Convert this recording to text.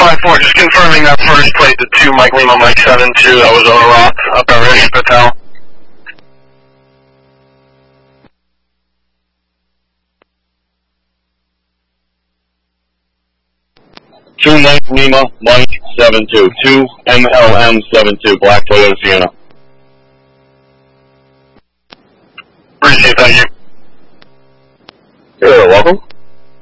5-4, just confirming that first plate, the 2 Mike Lima, Mike 7-2, that was on a rock up at Rish Patel. Two Mike Lima, Mike 7-2, 2 MLM 7-2, Black Toyota Sienna. Appreciate that, you. You're welcome.